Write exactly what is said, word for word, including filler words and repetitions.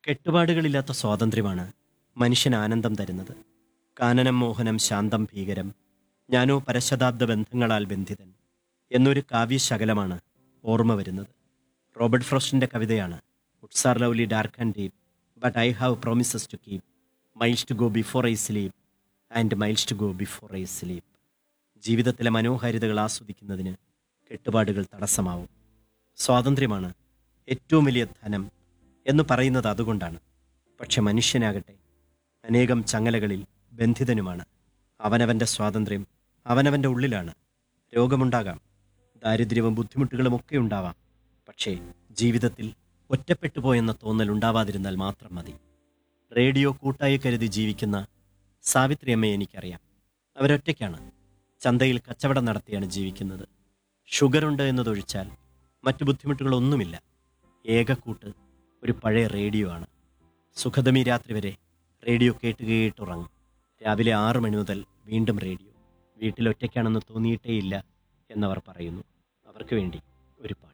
കെട്ടുപാടുകളില്ലാത്ത സ്വാതന്ത്ര്യമാണ് മനുഷ്യന് ആനന്ദം തരുന്നത്. കാനനം മോഹനം ശാന്തം ഭീകരം, ഞാനോ പരശതാബ്ദ ബന്ധങ്ങളാൽ ബന്ധിതൻ എന്നൊരു കാവ്യശകലമാണ് ഓർമ്മ വരുന്നത്. റോബർട്ട് ഫ്രോസ്റ്റിൻ്റെ കവിതയാണ് ഉഡ്സ് R lovely dark and deep, but I have promises to keep, miles to go before I sleep and miles to go before I sleep. ജീവിതത്തിലെ മനോഹാരിതകൾ ആസ്വദിക്കുന്നതിന് കെട്ടുപാടുകൾ തടസ്സമാവും. സ്വാതന്ത്ര്യമാണ് ഏറ്റവും വലിയ ധനം എന്ന് പറയുന്നത് അതുകൊണ്ടാണ്. പക്ഷെ മനുഷ്യനാകട്ടെ അനേകം ചങ്ങലകളിൽ ബന്ധിതനുമാണ്. അവനവൻ്റെ സ്വാതന്ത്ര്യം അവനവൻ്റെ ഉള്ളിലാണ്. രോഗമുണ്ടാകാം, ദാരിദ്ര്യവും ബുദ്ധിമുട്ടുകളും ഒക്കെ ഉണ്ടാവാം. പക്ഷേ ജീവിതത്തിൽ ഒറ്റപ്പെട്ടു പോയെന്ന തോന്നൽ ഉണ്ടാവാതിരുന്നാൽ മാത്രം മതി. റേഡിയോ കൂട്ടായി കരുതി ജീവിക്കുന്ന സാവിത്രിയമ്മയെ എനിക്കറിയാം. അവരൊറ്റയ്ക്കാണ്. ചന്തയിൽ കച്ചവടം നടത്തിയാണ് ജീവിക്കുന്നത്. ഷുഗറുണ്ട് എന്നതൊഴിച്ചാൽ മറ്റു ബുദ്ധിമുട്ടുകളൊന്നുമില്ല. ഏകക്കൂട്ട് ഒരു പഴയ റേഡിയോ ആണ്. സുഖദമി രാത്രി വരെ റേഡിയോ കേട്ട് കേട്ടുറങ്ങും. രാവിലെ ആറ് മണി മുതൽ വീണ്ടും റേഡിയോ. വീട്ടിലൊറ്റയ്ക്കാണെന്ന് തോന്നിയിട്ടേയില്ല എന്നവർ പറയുന്നു. അവർക്ക് വേണ്ടി ഒരു പാട്ട്.